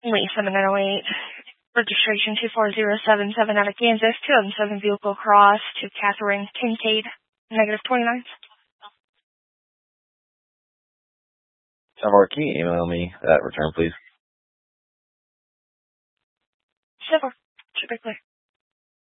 Lee 7908, registration 24077 out of Kansas, 2007 vehicle cross to Catherine Kincaid, -29. Mark, can you email me that return, please? Sure. Should be clear.